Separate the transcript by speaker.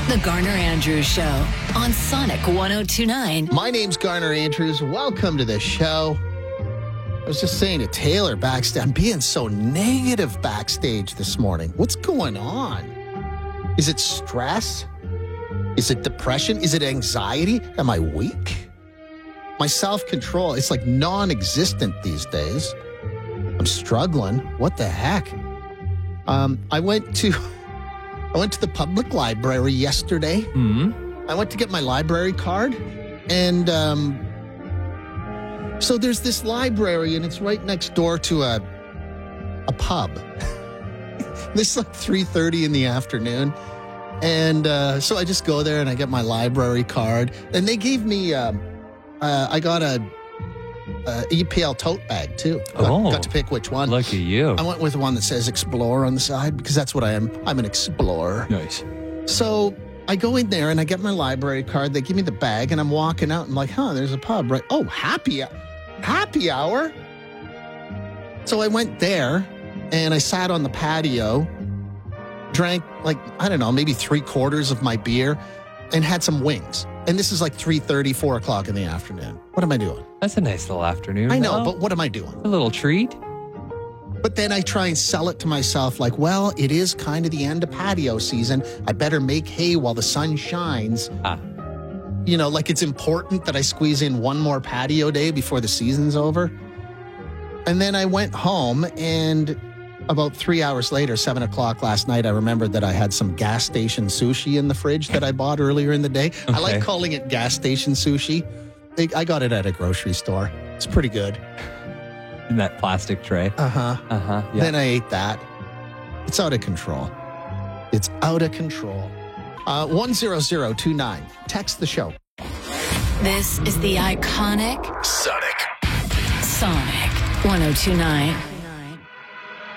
Speaker 1: The Garner Andrews Show on Sonic 102.9.
Speaker 2: My name's Garner Andrews. Welcome to the show. I was just saying to Taylor backstage, I'm being so negative backstage this morning. What's going on? Is it stress? Is it depression? Is it anxiety? Am I weak? My self-control, it's like non-existent these days. I'm struggling. What the heck? I went to the public library yesterday.
Speaker 3: Mm-hmm.
Speaker 2: I went to get my library card, and so there's this library, and it's right next door to a pub. This is like 3:30 in the afternoon, and so I just go there and I get my library card, and they gave me I got a EPL tote bag too. Got to pick which one.
Speaker 3: Lucky you.
Speaker 2: I went with one that says Explorer on the side because that's what I am. I'm an explorer.
Speaker 3: Nice.
Speaker 2: So I go in there and I get my library card. They give me the bag and I'm walking out and like, there's a pub, right? Oh, happy hour. So I went there and I sat on the patio, drank like, I don't know, maybe 3/4 of my beer and had some wings. And this is like 3:30, 4 o'clock in the afternoon. What am I doing?
Speaker 3: That's a nice little afternoon.
Speaker 2: I know,
Speaker 3: though.
Speaker 2: but what am I doing?
Speaker 3: A little treat.
Speaker 2: But then I try and sell it to myself like, well, it is kind of the end of patio season. I better make hay while the sun shines. You know, like it's important that I squeeze in one more patio day before the season's over. And then I went home, and about 3 hours later, 7 o'clock last night, I remembered that I had some gas station sushi in the fridge that I bought earlier in the day.
Speaker 3: Okay.
Speaker 2: I like calling it gas station sushi. I got it at a grocery store. It's pretty good.
Speaker 3: In that plastic tray.
Speaker 2: Uh-huh.
Speaker 3: Yeah.
Speaker 2: Then I ate that. It's out of control. It's out of control. 10029. Text the show.
Speaker 1: This is the iconic Sonic 102.9.